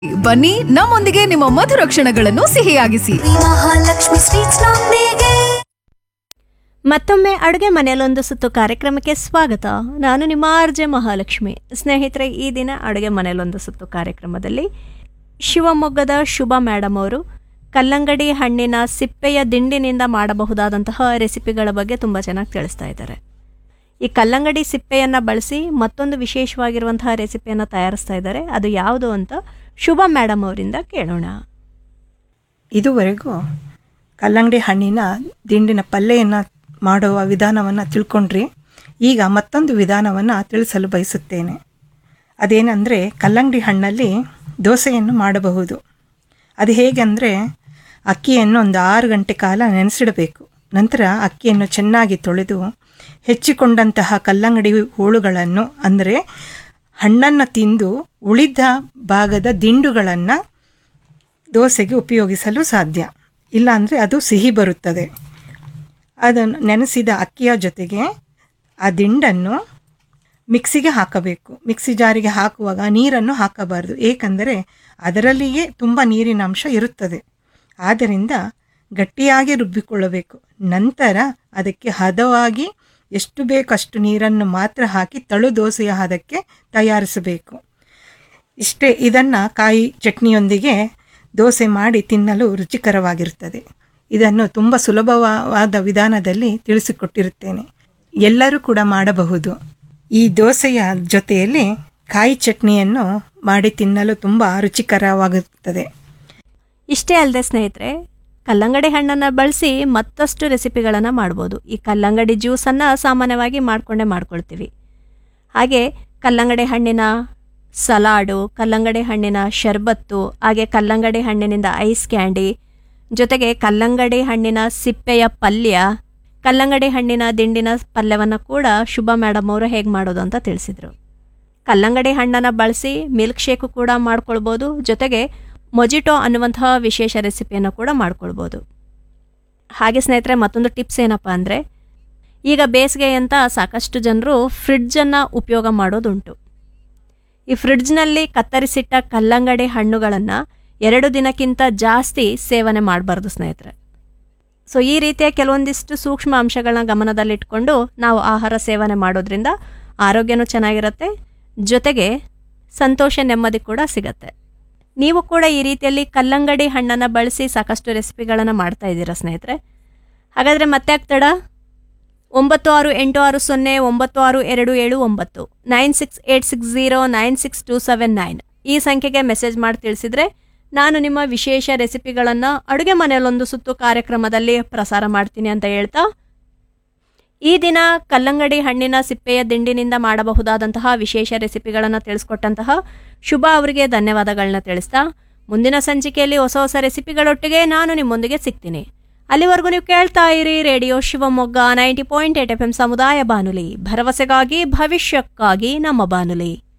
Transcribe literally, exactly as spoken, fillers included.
ಬನ್ನಿ ನಮ್ಮೊಂದಿಗೆ ನಿಮ್ಮ ಮಧುರ ಕ್ಷಣಗಳನ್ನು ಸಿಹಿಯಾಗಿಸಿ. ಮಹಾಲಕ್ಷ್ಮಿ ಸ್ವೀಟ್ಸ್ ನೊಂದಿಗೆ ಮತ್ತೊಮ್ಮೆ ಅಡುಗೆ ಮನೆಯಲ್ಲೊಂದು ಸುತ್ತು ಕಾರ್ಯಕ್ರಮಕ್ಕೆ ಸ್ವಾಗತ. ನಾನು ನಿಮ್ಮ ಆರ್ ಜೆ ಮಹಾಲಕ್ಷ್ಮಿ. ಸ್ನೇಹಿತರೆ, ಈ ದಿನ ಅಡುಗೆ ಮನೆಯಲ್ಲೊಂದು ಸುತ್ತು ಕಾರ್ಯಕ್ರಮದಲ್ಲಿ ಶಿವಮೊಗ್ಗದ ಶುಭ ಮೇಡಮ್ ಅವರು ಕಲ್ಲಂಗಡಿ ಹಣ್ಣಿನ ಸಿಪ್ಪೆಯ ದಿಂಡಿನಿಂದ ಮಾಡಬಹುದಾದಂತಹ ರೆಸಿಪಿಗಳ ಬಗ್ಗೆ ತುಂಬ ಚೆನ್ನಾಗಿ ತಿಳಿಸ್ತಾ ಇದ್ದಾರೆ. ಈ ಕಲ್ಲಂಗಡಿ ಸಿಪ್ಪೆಯನ್ನು ಬಳಸಿ ಮತ್ತೊಂದು ವಿಶೇಷವಾಗಿರುವಂತಹ ರೆಸಿಪಿಯನ್ನು ತಯಾರಿಸ್ತಾ ಇದ್ದಾರೆ. ಅದು ಯಾವುದು ಅಂತ ಶುಭ ಮೇಡಮ್ ಅವರಿಂದ ಕೇಳೋಣ. ಇದುವರೆಗೂ ಕಲ್ಲಂಗಡಿ ಹಣ್ಣಿನ ದಿಂಡಿನ ಪಲ್ಯವನ್ನು ಮಾಡುವ ವಿಧಾನವನ್ನು ತಿಳ್ಕೊಂಡ್ರಿ. ಈಗ ಮತ್ತೊಂದು ವಿಧಾನವನ್ನು ತಿಳಿಸಲು ಬಯಸುತ್ತೇನೆ. ಅದೇನೆಂದರೆ, ಕಲ್ಲಂಗಡಿ ಹಣ್ಣಲ್ಲಿ ದೋಸೆಯನ್ನು ಮಾಡಬಹುದು. ಅದು ಹೇಗೆಂದರೆ, ಅಕ್ಕಿಯನ್ನು ಒಂದು ಆರು ಗಂಟೆ ಕಾಲ ನೆನೆಸಿಡಬೇಕು. ನಂತರ ಅಕ್ಕಿಯನ್ನು ಚೆನ್ನಾಗಿ ತೊಳೆದು ಹೆಚ್ಚಿಕೊಂಡಂತಹ ಕಲ್ಲಂಗಡಿ ಹೋಳುಗಳನ್ನು, ಅಂದರೆ ಹಣ್ಣನ್ನು ತಿಂದು ಉಳಿದ ಭಾಗದ ದಿಂಡುಗಳನ್ನು ದೋಸೆಗೆ ಉಪಯೋಗಿಸಲು ಸಾಧ್ಯ. ಇಲ್ಲಾಂದರೆ ಅದು ಸಿಹಿ ಬರುತ್ತದೆ. ಅದನ್ನು ನೆನೆಸಿದ ಅಕ್ಕಿಯ ಜೊತೆಗೆ ಆ ದಿಂಡನ್ನು ಮಿಕ್ಸಿಗೆ ಹಾಕಬೇಕು. ಮಿಕ್ಸಿ ಜಾರಿಗೆ ಹಾಕುವಾಗ ನೀರನ್ನು ಹಾಕಬಾರದು, ಏಕೆಂದರೆ ಅದರಲ್ಲಿಯೇ ತುಂಬ ನೀರಿನ ಅಂಶ ಇರುತ್ತದೆ. ಆದ್ದರಿಂದ ಗಟ್ಟಿಯಾಗಿ ರುಬ್ಬಿಕೊಳ್ಳಬೇಕು. ನಂತರ ಅದಕ್ಕೆ ಹದವಾಗಿ ಎಷ್ಟು ಬೇಕಷ್ಟು ನೀರನ್ನು ಮಾತ್ರ ಹಾಕಿ ತಳು ದೋಸೆಯ ಹದಕ್ಕೆ ತಯಾರಿಸಬೇಕು. ಇಷ್ಟೇ. ಇದನ್ನು ಕಾಯಿ ಚಟ್ನಿಯೊಂದಿಗೆ ದೋಸೆ ಮಾಡಿ ತಿನ್ನಲು ರುಚಿಕರವಾಗಿರುತ್ತದೆ. ಇದನ್ನು ತುಂಬ ಸುಲಭವಾದ ವಿಧಾನದಲ್ಲಿ ತಿಳಿಸಿಕೊಟ್ಟಿರುತ್ತೇನೆ. ಎಲ್ಲರೂ ಕೂಡ ಮಾಡಬಹುದು. ಈ ದೋಸೆಯ ಜೊತೆಯಲ್ಲಿ ಕಾಯಿ ಚಟ್ನಿಯನ್ನು ಮಾಡಿ ತಿನ್ನಲು ತುಂಬ ರುಚಿಕರವಾಗುತ್ತದೆ. ಇಷ್ಟೇ ಅಲ್ಲದೆ ಸ್ನೇಹಿತರೆ, ಕಲ್ಲಂಗಡಿ ಹಣ್ಣನ್ನು ಬಳಸಿ ಮತ್ತಷ್ಟು ರೆಸಿಪಿಗಳನ್ನು ಮಾಡ್ಬೋದು. ಈ ಕಲ್ಲಂಗಡಿ ಜ್ಯೂಸನ್ನು ಸಾಮಾನ್ಯವಾಗಿ ಮಾಡಿಕೊಂಡೇ ಮಾಡ್ಕೊಳ್ತೀವಿ. ಹಾಗೆ ಕಲ್ಲಂಗಡಿ ಹಣ್ಣಿನ ಸಲಾಡು, ಕಲ್ಲಂಗಡಿ ಹಣ್ಣಿನ ಶರ್ಬತ್ತು, ಹಾಗೆ ಕಲ್ಲಂಗಡಿ ಹಣ್ಣಿನಿಂದ ಐಸ್ ಕ್ಯಾಂಡಿ, ಜೊತೆಗೆ ಕಲ್ಲಂಗಡಿ ಹಣ್ಣಿನ ಸಿಪ್ಪೆಯ ಪಲ್ಯ, ಕಲ್ಲಂಗಡಿ ಹಣ್ಣಿನ ದಿಂಡಿನ ಪಲ್ಯವನ್ನು ಕೂಡ ಶುಭ ಮೇಡಮ್ ಅವರು ಹೇಗೆ ಮಾಡೋದು ಅಂತ ತಿಳಿಸಿದರು. ಕಲ್ಲಂಗಡಿ ಹಣ್ಣನ್ನು ಬಳಸಿ ಮಿಲ್ಕ್ ಶೇಕು ಕೂಡ ಮಾಡ್ಕೊಳ್ಬೋದು. ಜೊತೆಗೆ ಮೊಜಿಟೋ ಅನ್ನುವಂತಹ ವಿಶೇಷ ರೆಸಿಪಿಯನ್ನು ಕೂಡ ಮಾಡ್ಕೊಳ್ಬೋದು. ಹಾಗೆ ಸ್ನೇಹಿತರೆ, ಮತ್ತೊಂದು ಟಿಪ್ಸ್ ಏನಪ್ಪ ಅಂದರೆ, ಈಗ ಬೇಸಿಗೆ ಅಂತ ಸಾಕಷ್ಟು ಜನರು ಫ್ರಿಡ್ಜನ್ನು ಉಪಯೋಗ ಮಾಡೋದುಂಟು. ಈ ಫ್ರಿಡ್ಜ್ನಲ್ಲಿ ಕತ್ತರಿಸಿಟ್ಟ ಕಲ್ಲಂಗಡಿ ಹಣ್ಣುಗಳನ್ನು ಎರಡು ದಿನಕ್ಕಿಂತ ಜಾಸ್ತಿ ಸೇವನೆ ಮಾಡಬಾರ್ದು ಸ್ನೇಹಿತರೆ. ಸೊ ಈ ರೀತಿಯ ಕೆಲವೊಂದಿಷ್ಟು ಸೂಕ್ಷ್ಮ ಅಂಶಗಳನ್ನ ಗಮನದಲ್ಲಿಟ್ಕೊಂಡು ನಾವು ಆಹಾರ ಸೇವನೆ ಮಾಡೋದ್ರಿಂದ ಆರೋಗ್ಯನೂ ಚೆನ್ನಾಗಿರುತ್ತೆ, ಜೊತೆಗೆ ಸಂತೋಷ ನೆಮ್ಮದಿ ಕೂಡ ಸಿಗತ್ತೆ. ನೀವು ಕೂಡ ಈ ರೀತಿಯಲ್ಲಿ ಕಲ್ಲಂಗಡಿ ಹಣ್ಣನ್ನು ಬಳಸಿ ಸಾಕಷ್ಟು ರೆಸಿಪಿಗಳನ್ನು ಮಾಡ್ತಾ ಇದ್ದೀರಾ ಸ್ನೇಹಿತರೆ. ಹಾಗಾದರೆ ಮತ್ತೆ ಆಗ್ತಡ ಒಂಬತ್ತು ಆರು ಎಂಟು ಆರು ಸೊನ್ನೆ ಒಂಬತ್ತು ಆರು ಎರಡು ಏಳು ಒಂಬತ್ತು nine six eight six zero nine six two seven nine ಈ ಸಂಖ್ಯೆಗೆ ಮೆಸೇಜ್ ಮಾಡಿ ತಿಳಿಸಿದರೆ ನಾನು ನಿಮ್ಮ ವಿಶೇಷ ರೆಸಿಪಿಗಳನ್ನು ಅಡುಗೆ ಮನೆಯಲ್ಲೊಂದು ಸುತ್ತು ಕಾರ್ಯಕ್ರಮದಲ್ಲಿ ಪ್ರಸಾರ ಮಾಡ್ತೀನಿ ಅಂತ ಹೇಳ್ತಾ, ಈ ದಿನ ಕಲ್ಲಂಗಡಿ ಹಣ್ಣಿನ ಸಿಪ್ಪೆಯ ದಿಂಡಿನಿಂದ ಮಾಡಬಹುದಾದಂತಹ ವಿಶೇಷ ರೆಸಿಪಿಗಳನ್ನು ತಿಳಿಸ್ಕೊಟ್ಟಂತಹ ಶುಭ ಅವರಿಗೆ ಧನ್ಯವಾದಗಳನ್ನ ತಿಳಿಸ್ತಾ, ಮುಂದಿನ ಸಂಚಿಕೆಯಲ್ಲಿ ಹೊಸ ಹೊಸ ರೆಸಿಪಿಗಳೊಟ್ಟಿಗೆ ನಾನು ನಿಮ್ಮೊಂದಿಗೆ ಸಿಗ್ತೀನಿ. ಅಲ್ಲಿವರೆಗೂ ನೀವು ಕೇಳ್ತಾ ಇರಿ radio Shivamogga ninety point eight F M ಸಮುದಾಯ ಬಾನುಲಿ, ಭರವಸೆಗಾಗಿ ಭವಿಷ್ಯಕ್ಕಾಗಿ ನಮ್ಮ ಬಾನುಲಿ.